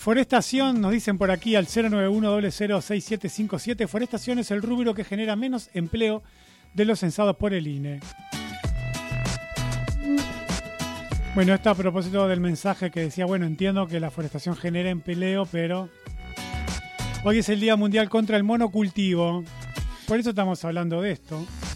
Forestación, nos dicen por aquí al 091006757. Forestación es el rubro que genera menos empleo de los censados por el INE. Bueno, esto a propósito del mensaje que decía, bueno, entiendo que la forestación genera empleo, pero hoy es el Día Mundial contra el Monocultivo. Por eso estamos hablando de esto.